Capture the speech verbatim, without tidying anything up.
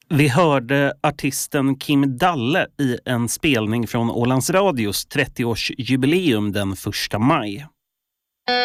Vi hörde artisten Kim Dalle i en spelning från Ålands Radios trettioårsjubileum den första maj.